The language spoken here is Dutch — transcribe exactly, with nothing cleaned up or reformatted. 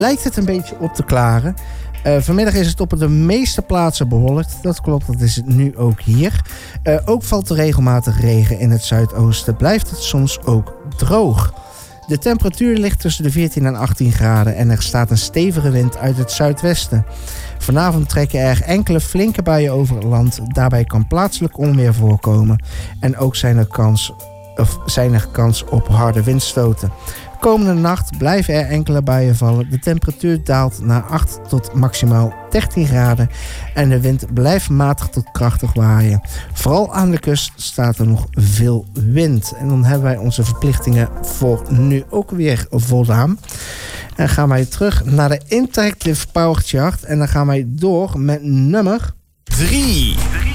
lijkt het een beetje op te klaren. Uh, vanmiddag is het op de meeste plaatsen bewolkt. Dat klopt, dat is het nu ook hier. Uh, ook valt er regelmatig regen in het zuidoosten. Blijft het soms ook droog. De temperatuur ligt tussen de veertien en achttien graden en er staat een stevige wind uit het zuidwesten. Vanavond trekken er enkele flinke buien over het land. Daarbij kan plaatselijk onweer voorkomen. En ook zijn er kans, of zijn er kans op harde windstoten. Komende nacht blijven er enkele buien vallen. De temperatuur daalt naar acht tot maximaal dertien graden. En de wind blijft matig tot krachtig waaien. Vooral aan de kust staat er nog veel wind. En dan hebben wij onze verplichtingen voor nu ook weer voldaan. En gaan wij terug naar de Interactive Power Chart. En dan gaan wij door met nummer drie.